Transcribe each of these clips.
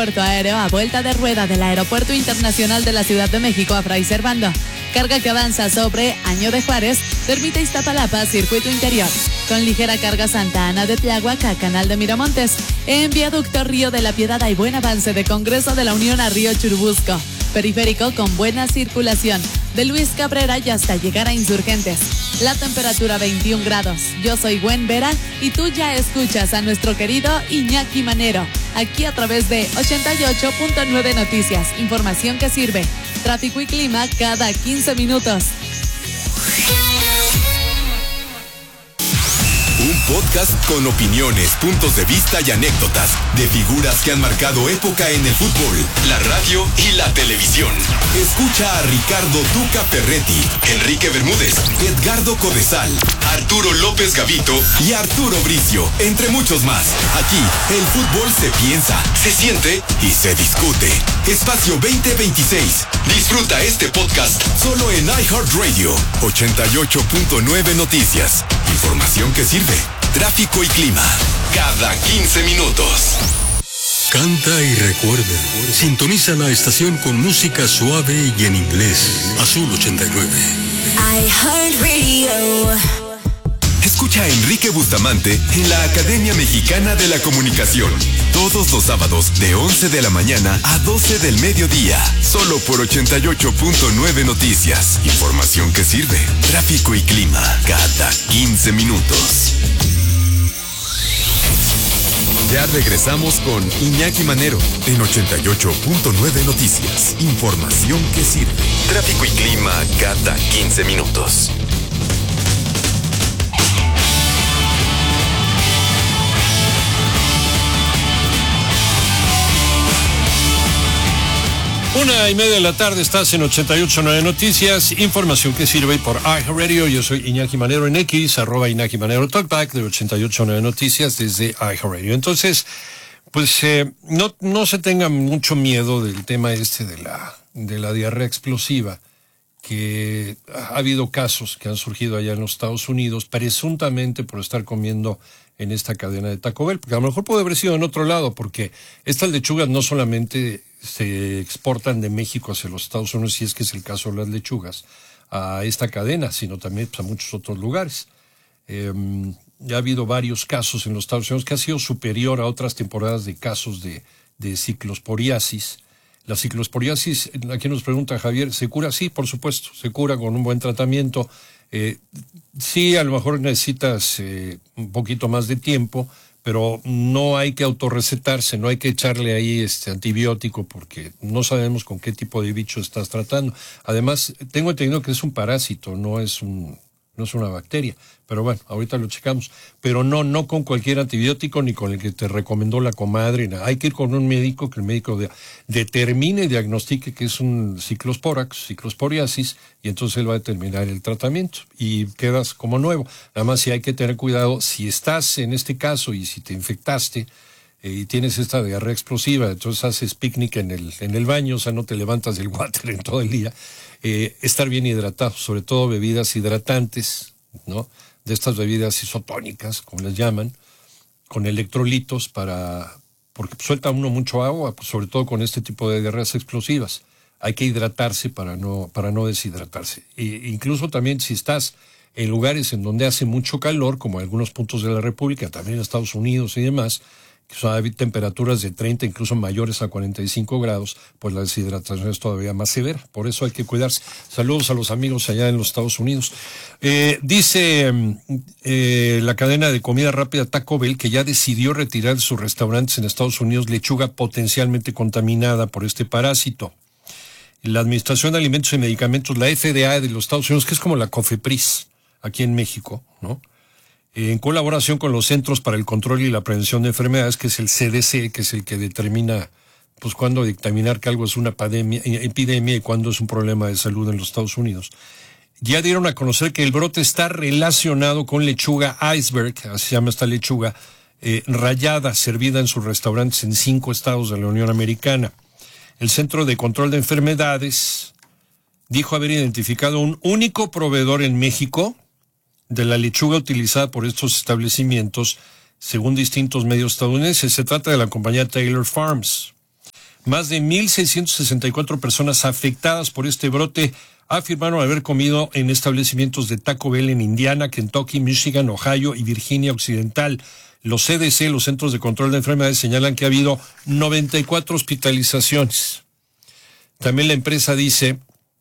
aeropuerto aéreo a vuelta de rueda del Aeropuerto Internacional de la Ciudad de México a Fray Servando. Carga que avanza sobre Año de Juárez, Termita Iztapalapa, circuito interior. Con ligera carga Santa Ana de Tláhuac a Canal de Miramontes. En viaducto Río de la Piedad hay buen avance de Congreso de la Unión a Río Churubusco. Periférico con buena circulación de Luis Cabrera y hasta llegar a Insurgentes. La temperatura 21 grados. Yo soy Gwen Vera y tú ya escuchas a nuestro querido Iñaki Manero, aquí a través de 88.9 Noticias. Información que sirve. Tráfico y clima cada 15 minutos. Un podcast con opiniones, puntos de vista y anécdotas de figuras que han marcado época en el fútbol, la radio y la televisión. Escucha a Ricardo Tuca Ferretti, Enrique Bermúdez, Edgardo Codesal, Arturo López Gavito y Arturo Bricio, entre muchos más. Aquí, el fútbol se piensa, se siente y se discute. Espacio 2026. Disfruta este podcast solo en iHeartRadio. 88.9 Noticias. Información que sirve. Tráfico y clima. Cada 15 minutos. Canta y recuerda. Sintoniza la estación con música suave y en inglés. Azul 89. iHeartRadio. Escucha a Enrique Bustamante en la Academia Mexicana de la Comunicación. Todos los sábados de 11 de la mañana a 12 del mediodía. Solo por 88.9 Noticias. Información que sirve. Tráfico y clima. Cada 15 minutos. Ya regresamos con Iñaki Manero en 88.9 Noticias. Información que sirve. Tráfico y clima cada 15 minutos. Una y media de la tarde, estás en 88.9 Noticias, información que sirve por iHeartRadio. Yo soy Iñaki Manero en X, @Iñaki Manero Talkback de 88.9 Noticias desde iHeartRadio. Entonces, pues no se tengan mucho miedo del tema este de la diarrea explosiva, que ha habido casos que han surgido allá en los Estados Unidos, presuntamente por estar comiendo en esta cadena de Taco Bell, porque a lo mejor puede haber sido en otro lado, porque estas lechugas no solamente se exportan de México hacia los Estados Unidos, si es que es el caso de las lechugas, a esta cadena, sino también pues, a muchos otros lugares. Ya ha habido varios casos en los Estados Unidos que ha sido superior a otras temporadas de casos de ciclosporiasis. La ciclosporiasis, aquí nos pregunta Javier, ¿se cura? Sí, por supuesto, se cura con un buen tratamiento. Sí, a lo mejor necesitas un poquito más de tiempo, pero no hay que autorrecetarse, no hay que echarle ahí antibiótico porque no sabemos con qué tipo de bicho estás tratando. Además, tengo entendido que es un parásito, no es una bacteria. Pero bueno, ahorita lo checamos. Pero no con cualquier antibiótico ni con el que te recomendó la comadre. Hay que ir con un médico, que el médico determine y diagnostique que es un ciclosporiasis, y entonces él va a determinar el tratamiento y quedas como nuevo. Nada más sí hay que tener cuidado si estás en este caso y si te infectaste y tienes esta diarrea explosiva, entonces haces picnic en el baño, o sea, no te levantas del water en todo el día. Estar bien hidratado, sobre todo bebidas hidratantes, ¿no? De estas bebidas isotónicas, como les llaman, con electrolitos porque suelta uno mucho agua, pues sobre todo con este tipo de diarreas explosivas. Hay que hidratarse para no deshidratarse. Incluso también si estás en lugares en donde hace mucho calor, como en algunos puntos de la República, también en Estados Unidos y demás, que hay temperaturas de 30, incluso mayores a 45 grados, pues la deshidratación es todavía más severa. Por eso hay que cuidarse. Saludos a los amigos allá en los Estados Unidos. Dice la cadena de comida rápida Taco Bell que ya decidió retirar de sus restaurantes en Estados Unidos lechuga potencialmente contaminada por este parásito. La Administración de Alimentos y Medicamentos, la FDA de los Estados Unidos, que es como la COFEPRIS aquí en México, ¿no? En colaboración con los Centros para el Control y la Prevención de Enfermedades, que es el CDC, que es el que determina pues cuándo dictaminar que algo es una epidemia y cuándo es un problema de salud en los Estados Unidos. Ya dieron a conocer que el brote está relacionado con lechuga iceberg, así se llama esta lechuga, rallada, servida en sus restaurantes en 5 estados de la Unión Americana. El Centro de Control de Enfermedades dijo haber identificado un único proveedor en México de la lechuga utilizada por estos establecimientos, según distintos medios estadounidenses. Se trata de la compañía Taylor Farms. Más de 1,664 personas afectadas por este brote afirmaron haber comido en establecimientos de Taco Bell en Indiana, Kentucky, Michigan, Ohio y Virginia Occidental. Los CDC, los Centros de Control de Enfermedades, señalan que ha habido 94 hospitalizaciones. También la empresa dice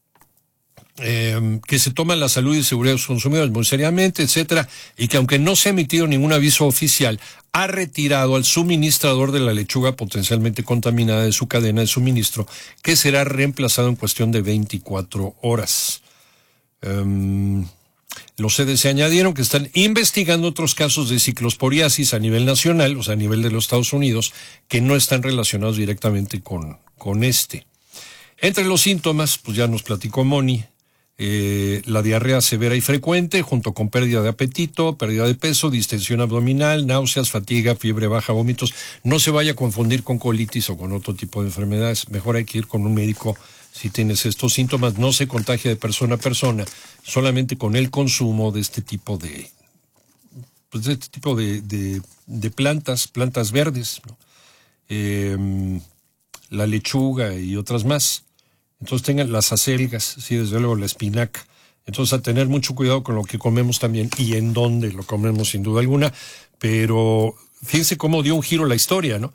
que se toma la salud y seguridad de los consumidores muy seriamente, etcétera, y que aunque no se ha emitido ningún aviso oficial, ha retirado al suministrador de la lechuga potencialmente contaminada de su cadena de suministro, que será reemplazado en cuestión de 24 horas. Los CDC añadieron que están investigando otros casos de ciclosporiasis a nivel nacional, o sea, a nivel de los Estados Unidos, que no están relacionados directamente con este. Entre los síntomas, pues ya nos platicó Moni, la diarrea severa y frecuente, junto con pérdida de apetito, pérdida de peso, distensión abdominal, náuseas, fatiga, fiebre baja, vómitos. No se vaya a confundir con colitis o con otro tipo de enfermedades. Mejor hay que ir con un médico si tienes estos síntomas. No se contagia de persona a persona, solamente con el consumo de este tipo de plantas verdes, ¿no? La lechuga y otras más. Entonces tengan las acelgas, sí, desde luego la espinaca. Entonces a tener mucho cuidado con lo que comemos también y en dónde lo comemos sin duda alguna. Pero fíjense cómo dio un giro la historia, ¿no?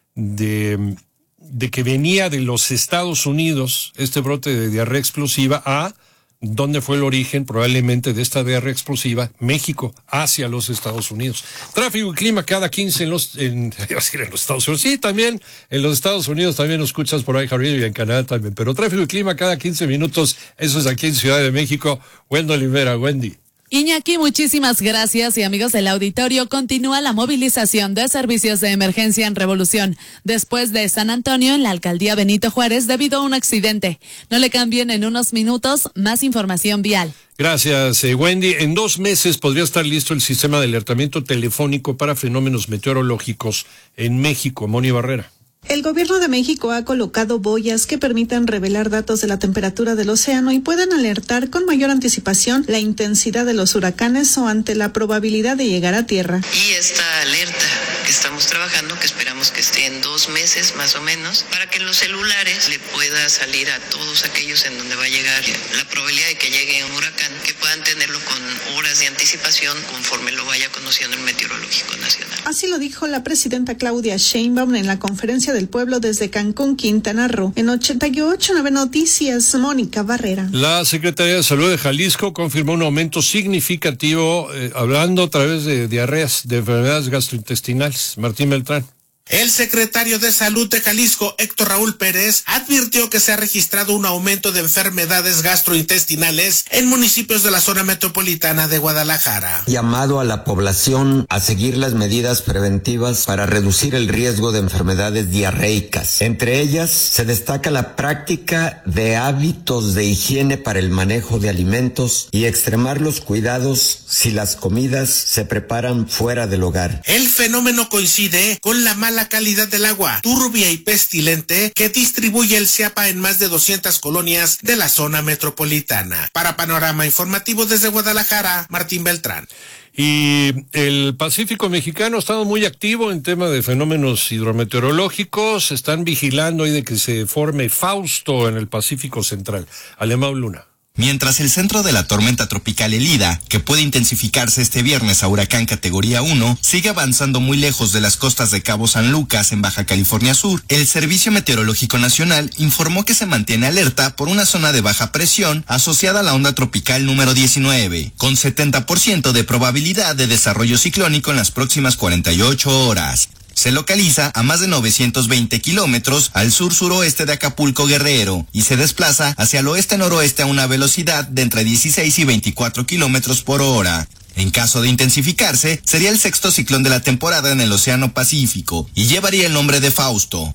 De que venía de los Estados Unidos este brote de diarrea explosiva a ¿dónde fue el origen probablemente de esta diarrea explosiva? México, hacia los Estados Unidos. Tráfico y clima cada 15 en los Estados Unidos. Sí, también en los Estados Unidos también nos escuchas por iHeartRadio y en Canadá también. Pero tráfico y clima cada 15 minutos, eso es aquí en Ciudad de México. Wendy Olivera, Wendy. Iñaki, muchísimas gracias y amigos del auditorio, continúa la movilización de servicios de emergencia en Revolución, después de San Antonio en la alcaldía Benito Juárez debido a un accidente. No le cambien, en unos minutos más información vial. Gracias, Wendy. En 2 meses podría estar listo el sistema de alertamiento telefónico para fenómenos meteorológicos en México. Moni Barrera. El gobierno de México ha colocado boyas que permitan revelar datos de la temperatura del océano y pueden alertar con mayor anticipación la intensidad de los huracanes o ante la probabilidad de llegar a tierra. Y esta alerta que estamos trabajando, que esperamos que esté en 2 meses más o menos, para que en los celulares le pueda salir a todos aquellos en donde va a llegar la probabilidad de que llegue un huracán, que puedan tenerlo con horas de anticipación conforme lo vaya conociendo el Meteorológico Nacional. Así lo dijo la presidenta Claudia Sheinbaum en la conferencia del pueblo desde Cancún, Quintana Roo. En 88.9 Noticias, Mónica Barrera. La Secretaría de Salud de Jalisco confirmó un aumento significativo, hablando a través de diarreas, de enfermedades gastrointestinales. Martín Beltrán. El secretario de Salud de Jalisco, Héctor Raúl Pérez, advirtió que se ha registrado un aumento de enfermedades gastrointestinales en municipios de la zona metropolitana de Guadalajara. Llamado a la población a seguir las medidas preventivas para reducir el riesgo de enfermedades diarreicas. Entre ellas, se destaca la práctica de hábitos de higiene para el manejo de alimentos y extremar los cuidados si las comidas se preparan fuera del hogar. El fenómeno coincide con la mala calidad del agua, turbia y pestilente, que distribuye el CIAPA en más de 200 colonias de la zona metropolitana. Para Panorama Informativo desde Guadalajara, Martín Beltrán. Y el Pacífico mexicano ha estado muy activo en tema de fenómenos hidrometeorológicos. Están vigilando ahí de que se forme Fausto en el Pacífico Central. Alemão Luna. Mientras el centro de la tormenta tropical Elida, que puede intensificarse este viernes a huracán categoría 1, sigue avanzando muy lejos de las costas de Cabo San Lucas en Baja California Sur, el Servicio Meteorológico Nacional informó que se mantiene alerta por una zona de baja presión asociada a la onda tropical número 19, con 70% de probabilidad de desarrollo ciclónico en las próximas 48 horas. Se localiza a más de 920 kilómetros al sur-suroeste de Acapulco, Guerrero, y se desplaza hacia el oeste-noroeste a una velocidad de entre 16 y 24 kilómetros por hora. En caso de intensificarse, sería el 6º ciclón de la temporada en el Océano Pacífico y llevaría el nombre de Fausto.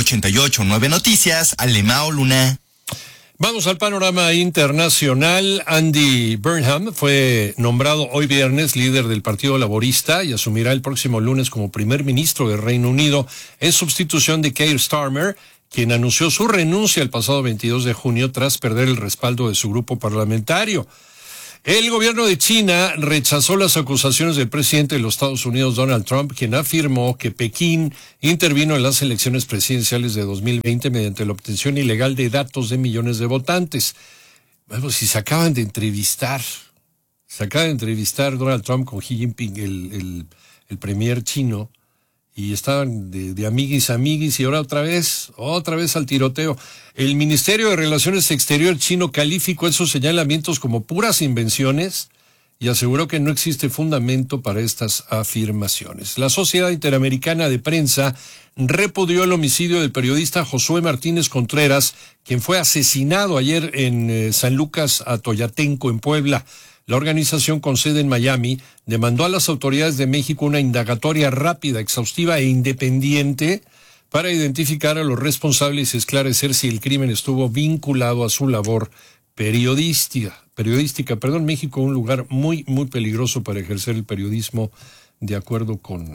88.9 Noticias, Alemão Luna. Vamos al panorama internacional. Andy Burnham fue nombrado hoy viernes líder del Partido Laborista y asumirá el próximo lunes como primer ministro del Reino Unido en sustitución de Keir Starmer, quien anunció su renuncia el pasado 22 de junio tras perder el respaldo de su grupo parlamentario. El gobierno de China rechazó las acusaciones del presidente de los Estados Unidos, Donald Trump, quien afirmó que Pekín intervino en las elecciones presidenciales de 2020 mediante la obtención ilegal de datos de millones de votantes. Bueno, si se acaba de entrevistar Donald Trump con Xi Jinping, el premier chino, y estaban de amiguis y ahora otra vez al tiroteo. El Ministerio de Relaciones Exteriores chino calificó esos señalamientos como puras invenciones y aseguró que no existe fundamento para estas afirmaciones. La Sociedad Interamericana de Prensa repudió el homicidio del periodista Josué Martínez Contreras, quien fue asesinado ayer en San Lucas Atoyatenco, en Puebla. La organización con sede en Miami demandó a las autoridades de México una indagatoria rápida, exhaustiva e independiente para identificar a los responsables y esclarecer si el crimen estuvo vinculado a su labor periodística. México, un lugar muy, muy peligroso para ejercer el periodismo, de acuerdo con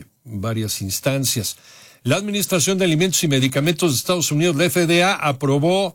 varias instancias. La Administración de Alimentos y Medicamentos de Estados Unidos, la FDA, aprobó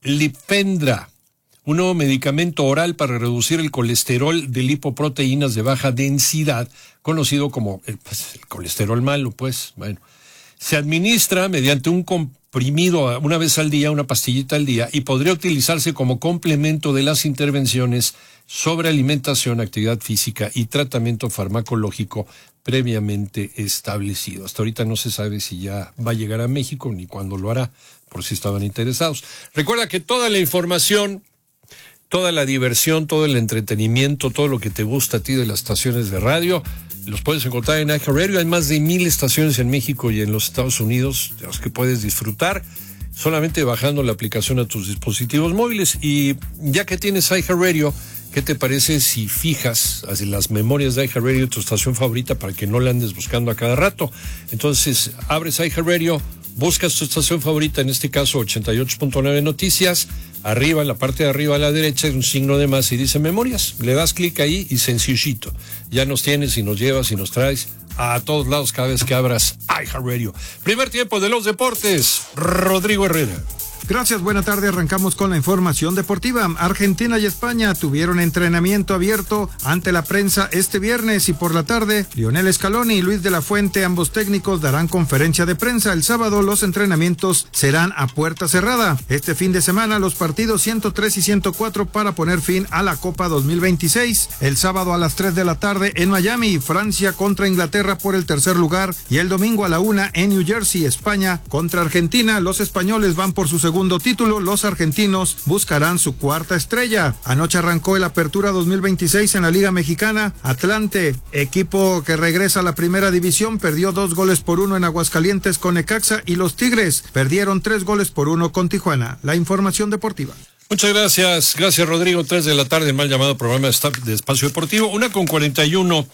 Lipfendra, un nuevo medicamento oral para reducir el colesterol de lipoproteínas de baja densidad, conocido como el colesterol malo, Bueno, se administra mediante un comprimido una vez al día, una pastillita al día, y podría utilizarse como complemento de las intervenciones sobre alimentación, actividad física y tratamiento farmacológico previamente establecido. Hasta ahorita no se sabe si ya va a llegar a México ni cuándo lo hará, por si estaban interesados. Recuerda que toda la información, toda la diversión, todo el entretenimiento, todo lo que te gusta a ti de las estaciones de radio, los puedes encontrar en iHeartRadio. Hay más de 1,000 estaciones en México y en los Estados Unidos de las que puedes disfrutar solamente bajando la aplicación a tus dispositivos móviles. Y ya que tienes iHeartRadio, ¿qué te parece si fijas las memorias de iHeartRadio, tu estación favorita, para que no la andes buscando a cada rato? Entonces, abres iHeartRadio, buscas tu estación favorita, en este caso 88.9 Noticias. Arriba, en la parte de arriba a la derecha, hay un signo de más y dice memorias. Le das clic ahí y sencillito. Ya nos tienes y nos llevas y nos traes a todos lados cada vez que abras iHeartRadio. Primer tiempo de los deportes, Rodrigo Herrera. Gracias, buena tarde. Arrancamos con la información deportiva. Argentina y España tuvieron entrenamiento abierto ante la prensa este viernes y por la tarde, Lionel Scaloni y Luis de la Fuente, ambos técnicos, darán conferencia de prensa. El sábado los entrenamientos serán a puerta cerrada. Este fin de semana los partidos 103 y 104 para poner fin a la Copa 2026. El sábado a las 3 de la tarde en Miami, Francia contra Inglaterra por el tercer lugar, y el domingo a la 1 en New Jersey, España contra Argentina. Los españoles van por su segundo título, los argentinos buscarán su cuarta estrella. Anoche arrancó el Apertura 2026 en la Liga Mexicana. Atlante, equipo que regresa a la primera división, perdió 2-1 en Aguascalientes con Necaxa, y los Tigres perdieron 3-1 con Tijuana. La información deportiva. Muchas gracias Rodrigo. 3 de la tarde, mal llamado programa de Espacio Deportivo, 1:41.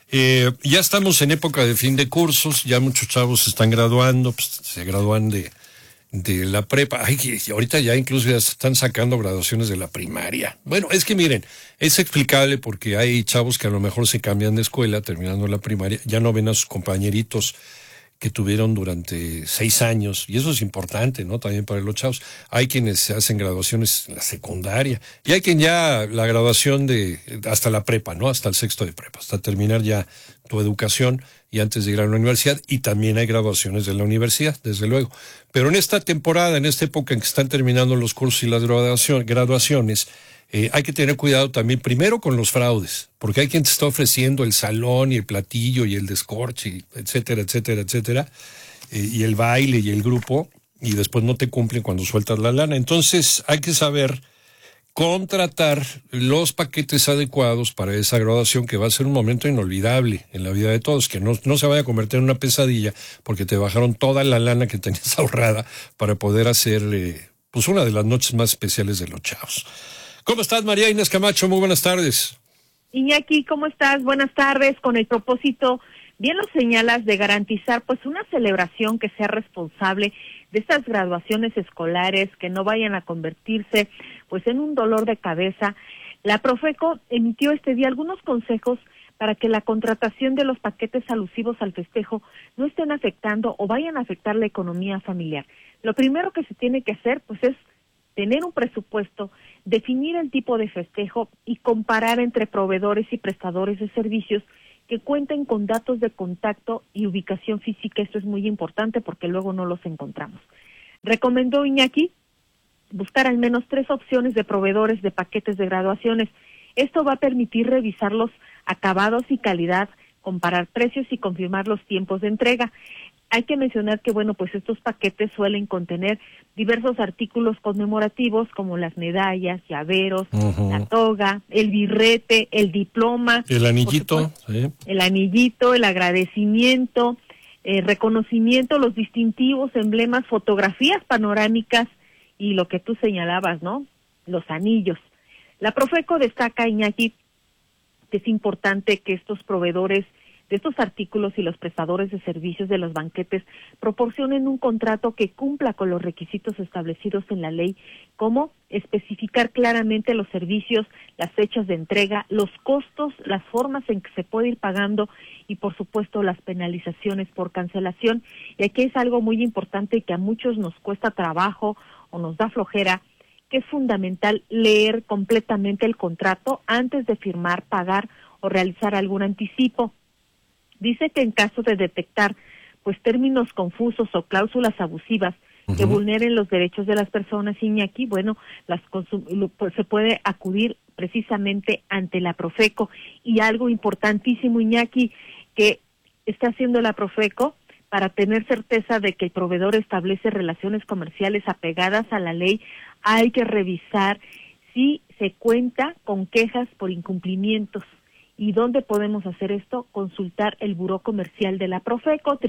Ya estamos en época de fin de cursos, ya muchos chavos se están graduando, se gradúan de la prepa. Ahorita ya incluso ya se están sacando graduaciones de la primaria. Bueno, es que miren, es explicable porque hay chavos que a lo mejor se cambian de escuela terminando la primaria, ya no ven a sus compañeritos que tuvieron durante 6 años, y eso es importante, ¿no? También para los chavos. Hay quienes se hacen graduaciones en la secundaria, y hay quien ya la graduación hasta la prepa, ¿no? Hasta el sexto de prepa, hasta terminar ya tu educación y antes de ir a la universidad, y también hay graduaciones de la universidad, desde luego. Pero en esta temporada, en esta época en que están terminando los cursos y las graduaciones, hay que tener cuidado también, primero con los fraudes, porque hay quien te está ofreciendo el salón y el platillo y el descorche, etcétera, etcétera, etcétera, y el baile y el grupo, y después no te cumplen cuando sueltas la lana. Entonces hay que saber contratar los paquetes adecuados para esa graduación, que va a ser un momento inolvidable en la vida de todos, que no se vaya a convertir en una pesadilla porque te bajaron toda la lana que tenías ahorrada para poder hacer una de las noches más especiales de los chavos. ¿Cómo estás, María Inés Camacho? Muy buenas tardes. Iñaki, ¿cómo estás? Buenas tardes. Con el propósito, bien lo señalas, de garantizar una celebración que sea responsable de estas graduaciones escolares, que no vayan a convertirse en un dolor de cabeza. La Profeco emitió este día algunos consejos para que la contratación de los paquetes alusivos al festejo no estén afectando o vayan a afectar la economía familiar. Lo primero que se tiene que hacer es tener un presupuesto, definir el tipo de festejo y comparar entre proveedores y prestadores de servicios que cuenten con datos de contacto y ubicación física. Esto es muy importante porque luego no los encontramos. Recomendó Iñaki buscar al menos 3 opciones de proveedores de paquetes de graduaciones. Esto va a permitir revisar los acabados y calidad, comparar precios y confirmar los tiempos de entrega. Hay que mencionar que, pues estos paquetes suelen contener diversos artículos conmemorativos como las medallas, llaveros, la toga, el birrete, el diploma. El anillito. Sí. El anillito, el agradecimiento, reconocimiento, los distintivos, emblemas, fotografías panorámicas y lo que tú señalabas, ¿no? Los anillos. La Profeco destaca, Iñaki, que es importante que estos proveedores de estos artículos y los prestadores de servicios de los banquetes proporcionen un contrato que cumpla con los requisitos establecidos en la ley, como especificar claramente los servicios, las fechas de entrega, los costos, las formas en que se puede ir pagando y, por supuesto, las penalizaciones por cancelación. Y aquí es algo muy importante y que a muchos nos cuesta trabajo o nos da flojera, que es fundamental leer completamente el contrato antes de firmar, pagar o realizar algún anticipo. Dice que en caso de detectar términos confusos o cláusulas abusivas que vulneren los derechos de las personas, Iñaki, se puede acudir precisamente ante la Profeco. Y algo importantísimo, Iñaki, que está haciendo la Profeco para tener certeza de que el proveedor establece relaciones comerciales apegadas a la ley, hay que revisar si se cuenta con quejas por incumplimientos. ¿Y dónde podemos hacer esto? Consultar el Buró Comercial de la Profeco,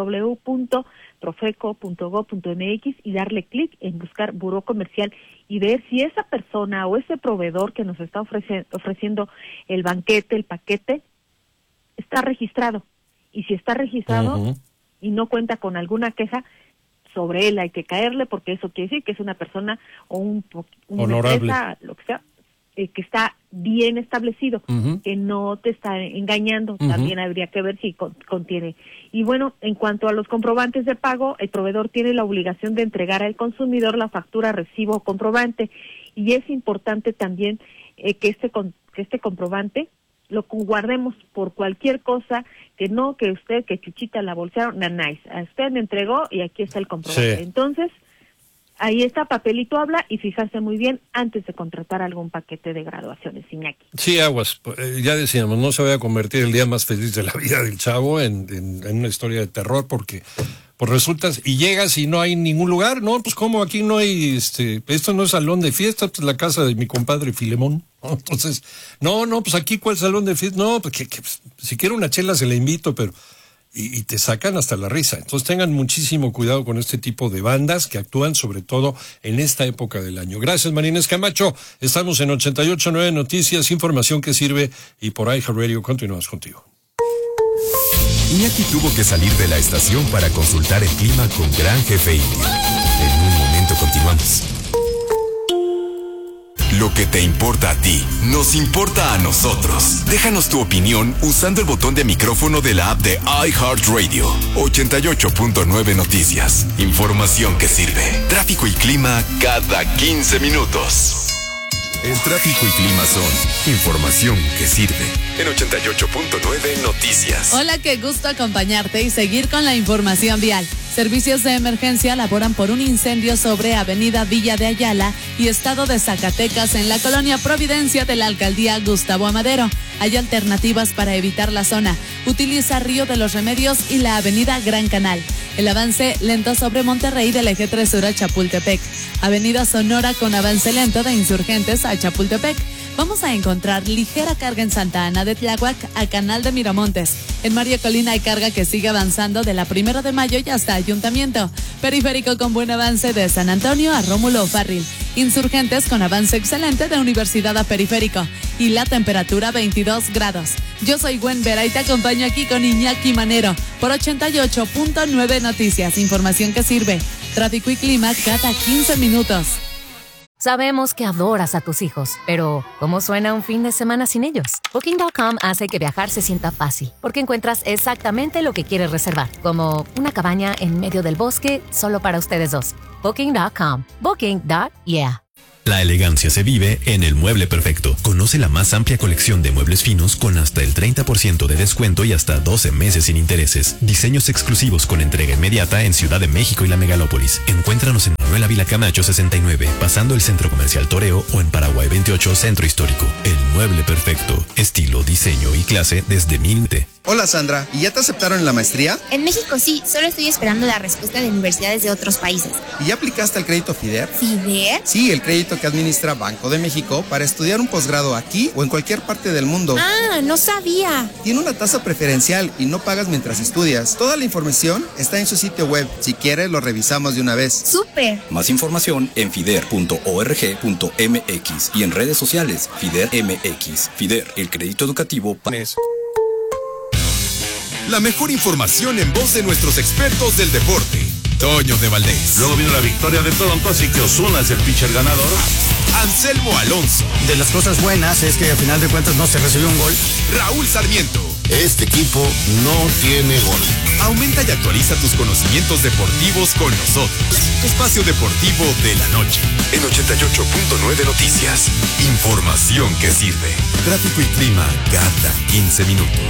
www.profeco.gov.mx, y darle clic en buscar Buró Comercial y ver si esa persona o ese proveedor que nos está ofreciendo el banquete, el paquete, está registrado. Y si está registrado y no cuenta con alguna queja, sobre él hay que caerle, porque eso quiere decir que es una persona o una empresa, lo que sea, que está bien establecido, que no te está engañando. También habría que ver si contiene. Y en cuanto a los comprobantes de pago, el proveedor tiene la obligación de entregar al consumidor la factura, recibo o comprobante. Y es importante también que este comprobante lo guardemos por cualquier cosa, que Chuchita la bolsearon, nice. A usted me entregó y aquí está el comprobante. Sí. Entonces, ahí está, papelito habla, y fijarse muy bien antes de contratar algún paquete de graduaciones, Iñaki. Sí, aguas. Ya decíamos, no se vaya a convertir el día más feliz de la vida del chavo en una historia de terror, porque resultas, y llegas y no hay ningún lugar, ¿no? Pues como aquí no hay, esto no es salón de fiesta, pues la casa de mi compadre Filemón, ¿no? Entonces, pues aquí ¿cuál salón de fiesta? No, pues que si quiere una chela se la invito, pero... Y te sacan hasta la risa. Entonces tengan muchísimo cuidado con este tipo de bandas que actúan sobre todo en esta época del año. Gracias, Marínez Camacho. Estamos en 88.9 Noticias, información que sirve, y por iHeartRadio continuamos contigo. Iñaki tuvo que salir de la estación para consultar el clima con Gran Jefe Indio. En un momento continuamos. Lo que te importa a ti, nos importa a nosotros. Déjanos tu opinión usando el botón de micrófono de la app de iHeartRadio. 88.9 Noticias. Información que sirve. Tráfico y clima cada 15 minutos. El tráfico y clima son información que sirve. En 88.9 Noticias. Hola, qué gusto acompañarte y seguir con la información vial. Servicios de emergencia laboran por un incendio sobre Avenida Villa de Ayala y Estado de Zacatecas en la colonia Providencia de la alcaldía Gustavo Amadero. Hay alternativas para evitar la zona. Utiliza Río de los Remedios y la avenida Gran Canal. El avance lento sobre Monterrey del eje 3 sur a Chapultepec. Avenida Sonora con avance lento de Insurgentes a Chapultepec. Vamos a encontrar ligera carga en Santa Ana de Tláhuac a Canal de Miramontes. En María Colina hay carga que sigue avanzando de la 1 de Mayo y hasta Ayuntamiento. Periférico con buen avance de San Antonio a Rómulo O'Farrill. Insurgentes con avance excelente de Universidad a Periférico. Y la temperatura 22 grados. Yo soy Gwen Vera y te acompaño aquí con Iñaki Manero por 88.9 Noticias. Información que sirve. Tráfico y clima cada 15 minutos. Sabemos que adoras a tus hijos, pero ¿cómo suena un fin de semana sin ellos? Booking.com hace que viajar se sienta fácil, porque encuentras exactamente lo que quieres reservar, como una cabaña en medio del bosque solo para ustedes dos. Booking.com. Booking.yeah. La elegancia se vive en El Mueble Perfecto. Conoce la más amplia colección de muebles finos con hasta el 30% de descuento y hasta 12 meses sin intereses. Diseños exclusivos con entrega inmediata en Ciudad de México y la Megalópolis. Encuéntranos en Manuel Ávila Camacho 69, pasando el Centro Comercial Toreo, o en Paraguay 28, Centro Histórico. El Mueble Perfecto. Estilo, diseño y clase desde 1000. Hola Sandra, ¿y ya te aceptaron en la maestría? En México sí, solo estoy esperando la respuesta de universidades de otros países. ¿Y ya aplicaste al crédito FIDER? ¿FIDER? Sí, el crédito que administra Banco de México para estudiar un posgrado aquí o en cualquier parte del mundo. Ah, no sabía. Tiene una tasa preferencial y no pagas mientras estudias. Toda la información está en su sitio web. Si quieres, lo revisamos de una vez. ¡Súper! Más información en fider.org.mx y en redes sociales FIDER MX. FIDER, el crédito educativo. La mejor información en voz de nuestros expertos del deporte. Toño de Valdés. Luego vino la victoria de Toronto, así que Ozuna es el pitcher ganador. Anselmo Alonso. De las cosas buenas es que a final de cuentas no se recibió un gol. Raúl Sarmiento. Este equipo no tiene gol. Aumenta y actualiza tus conocimientos deportivos con nosotros. Espacio Deportivo de la Noche. En 88.9 Noticias. Información que sirve. Tráfico y clima cada 15 minutos.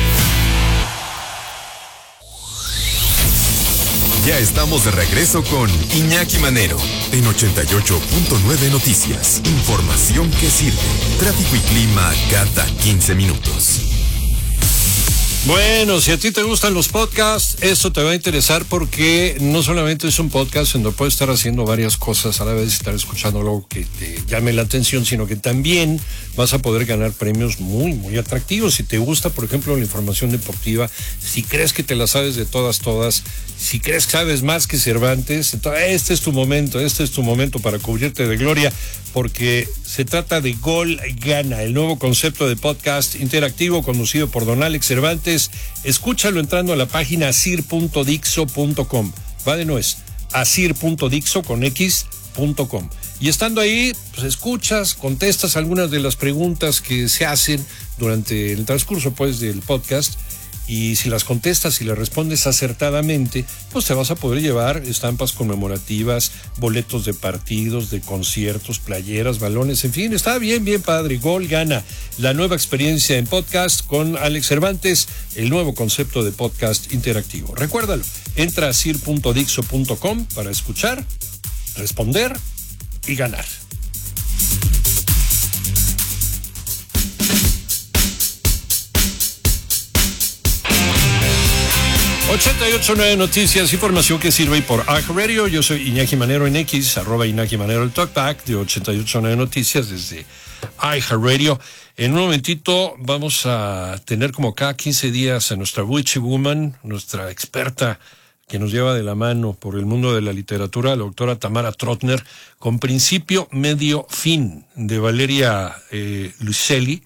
Ya estamos de regreso con Iñaki Manero en 88.9 Noticias. Información que sirve. Tráfico y clima cada 15 minutos. Bueno, si a ti te gustan los podcasts, esto te va a interesar porque no solamente es un podcast donde puedes estar haciendo varias cosas a la vez, estar escuchando algo que te llame la atención, sino que también vas a poder ganar premios muy, muy atractivos. Si te gusta, por ejemplo, la información deportiva, si crees que te la sabes de todas, si crees que sabes más que Cervantes, entonces este es tu momento para cubrirte de gloria, porque se trata de Gol Gana, el nuevo concepto de podcast interactivo conducido por don Alex Cervantes. Escúchalo entrando a la página asir.dixo.com. Va de nuez, asir.dixo.com. Y estando ahí, pues escuchas, contestas algunas de las preguntas que se hacen durante el transcurso, pues, del podcast. Y si las contestas y le respondes acertadamente, pues te vas a poder llevar estampas conmemorativas, boletos de partidos, de conciertos, playeras, balones, en fin, está bien padre. Gol Gana, la nueva experiencia en podcast con Alex Cervantes, el nuevo concepto de podcast interactivo. Recuérdalo, entra a sir.dixo.com para escuchar, responder y ganar. #889 Noticias, información que sirve por iHeartRadio. Yo soy Iñaki Manero en X, @Iñaki Manero el Talkback de 889 Noticias desde iHeartRadio. En un momentito vamos a tener como cada 15 días a nuestra Witchy Woman, nuestra experta que nos lleva de la mano por el mundo de la literatura, la doctora Tamara Trotner, con Principio, Medio, Fin, de Valeria Luiselli.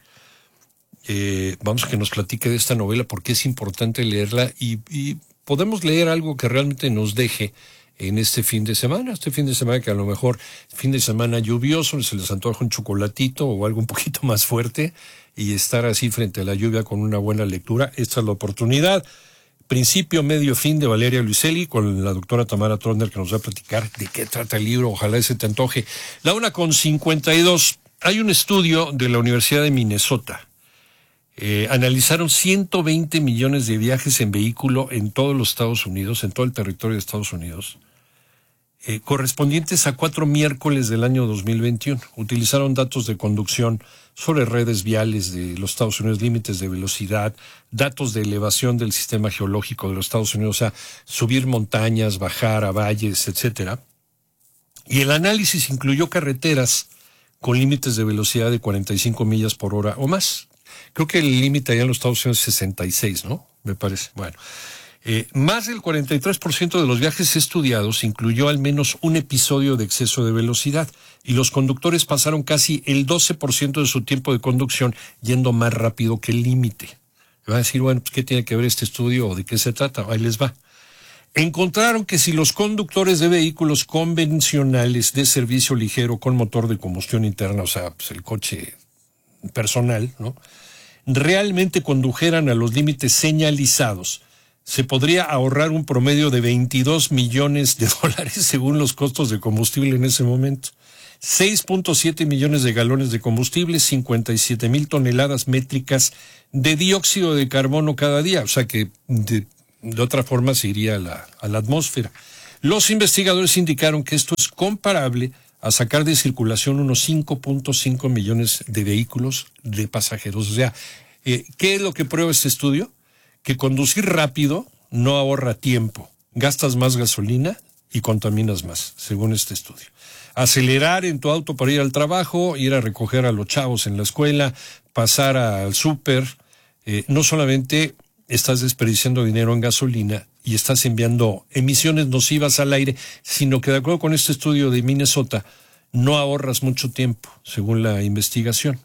Vamos a que nos platique de esta novela, porque es importante leerla y podemos leer algo que realmente nos deje en este fin de semana que a lo mejor fin de semana lluvioso, se les antoja un chocolatito o algo un poquito más fuerte y estar así frente a la lluvia con una buena lectura. Esta es la oportunidad. Principio, Medio, Fin de Valeria Luiselli, con la doctora Tamara Trotner, que nos va a platicar de qué trata el libro. Ojalá ese te antoje. La 1:52. Hay un estudio de la Universidad de Minnesota. Analizaron 120 millones de viajes en vehículo en todos los Estados Unidos, en todo el territorio de Estados Unidos, correspondientes a 4 miércoles del año 2021. Utilizaron datos de conducción sobre redes viales de los Estados Unidos, límites de velocidad, datos de elevación del sistema geológico de los Estados Unidos, o sea, subir montañas, bajar a valles, etcétera. Y el análisis incluyó carreteras con límites de velocidad de 45 millas por hora o más. Creo que el límite allá en los Estados Unidos es 66, ¿no? Me parece. Bueno, más del 43% de los viajes estudiados incluyó al menos un episodio de exceso de velocidad y los conductores pasaron casi el 12% de su tiempo de conducción yendo más rápido que el límite. Me van a decir, bueno, pues ¿qué tiene que ver este estudio o de qué se trata? Ahí les va. Encontraron que si los conductores de vehículos convencionales de servicio ligero con motor de combustión interna, o sea, pues el coche personal, ¿no?, realmente condujeran a los límites señalizados, se podría ahorrar un promedio de $22 millones según los costos de combustible en ese momento. 6.7 millones de galones de combustible, 57,000 toneladas métricas de dióxido de carbono cada día, o sea que de otra forma se iría a la atmósfera. Los investigadores indicaron que esto es comparable a sacar de circulación unos 5.5 millones de vehículos de pasajeros. O sea, ¿qué es lo que prueba este estudio? Que conducir rápido no ahorra tiempo, gastas más gasolina y contaminas más, según este estudio. Acelerar en tu auto para ir al trabajo, ir a recoger a los chavos en la escuela, pasar al súper, no solamente estás desperdiciando dinero en gasolina y estás enviando emisiones nocivas al aire, sino que de acuerdo con este estudio de Minnesota, no ahorras mucho tiempo, según la investigación.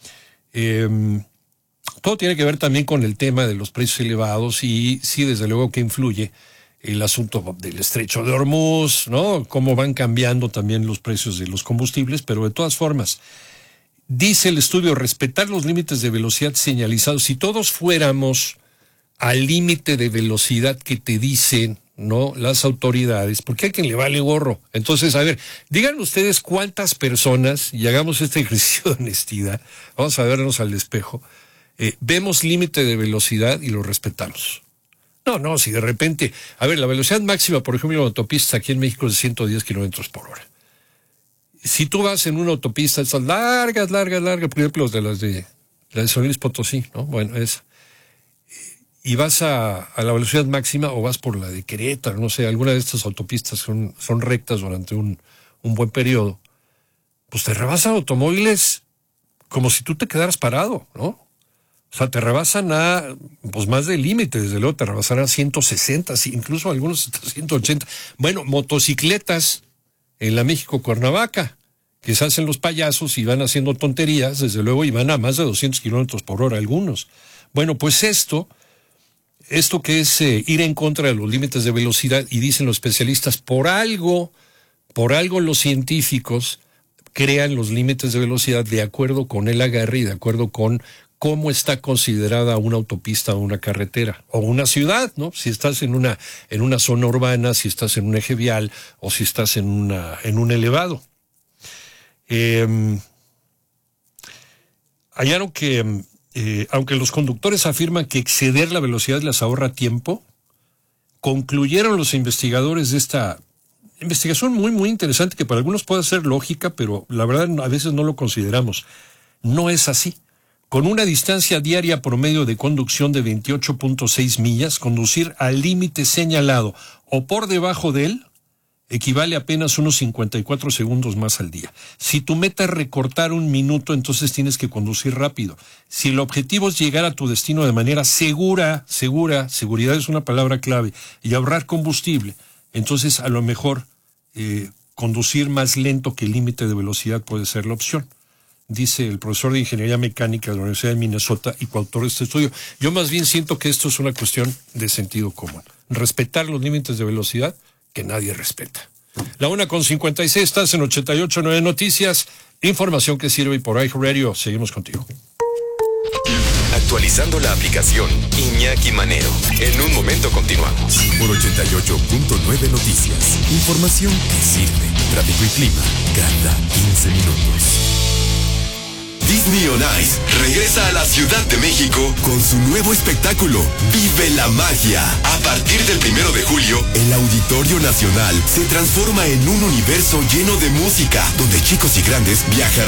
Todo tiene que ver también con el tema de los precios elevados y sí, desde luego que influye el asunto del estrecho de Hormuz, ¿no? Cómo van cambiando también los precios de los combustibles, pero de todas formas, dice el estudio, respetar los límites de velocidad señalizados. Si todos fuéramos al límite de velocidad que te dicen, ¿no?, las autoridades, porque hay quien le vale gorro. Entonces, a ver, digan ustedes cuántas personas, y hagamos este ejercicio de honestidad, vamos a vernos al espejo, vemos límite de velocidad y lo respetamos. No, si de repente, a ver, la velocidad máxima, por ejemplo, en la autopista aquí en México es de 110 kilómetros por hora. Si tú vas en una autopista, estas largas, por ejemplo, la de San Luis Potosí, ¿no? Bueno, esa. Y vas a la velocidad máxima o vas por la de Querétaro, no sé, alguna de estas autopistas son rectas durante un buen periodo, pues te rebasan automóviles como si tú te quedaras parado, ¿no? O sea, te rebasan pues más del límite, desde luego te rebasan a 160, incluso algunos hasta 180. Bueno, motocicletas en la México-Cuernavaca, que se hacen los payasos y van haciendo tonterías, desde luego, y van a más de 200 kilómetros por hora algunos. Bueno, pues esto que es ir en contra de los límites de velocidad, y dicen los especialistas, por algo los científicos crean los límites de velocidad de acuerdo con el agarre y de acuerdo con cómo está considerada una autopista o una carretera, o una ciudad, ¿no? Si estás en una zona urbana, si estás en un eje vial, o si estás en un elevado. Hallaron que aunque los conductores afirman que exceder la velocidad les ahorra tiempo, concluyeron los investigadores de esta investigación muy, muy interesante, que para algunos puede ser lógica, pero la verdad a veces no lo consideramos. No es así. Con una distancia diaria promedio de conducción de 28.6 millas, conducir al límite señalado o por debajo de él equivale a apenas unos 54 segundos más al día. Si tu meta es recortar 1 minuto, entonces tienes que conducir rápido. Si el objetivo es llegar a tu destino de manera segura, seguridad es una palabra clave, y ahorrar combustible, entonces a lo mejor conducir más lento que el límite de velocidad puede ser la opción, dice el profesor de Ingeniería Mecánica de la Universidad de Minnesota y coautor de este estudio. Yo más bien siento que esto es una cuestión de sentido común. Respetar los límites de velocidad que nadie respeta. La 1:56, estás en 88.9 Noticias, información que sirve, y por iHeartRadio seguimos contigo. Actualizando la aplicación Iñaki Manero. En un momento continuamos. Por 88.9 Noticias, información que sirve. Tráfico y clima cada 15 minutos. Disney on Ice regresa a la Ciudad de México con su nuevo espectáculo, Vive la Magia. A partir del 1 de julio, el Auditorio Nacional se transforma en un universo lleno de música, donde chicos y grandes viajarán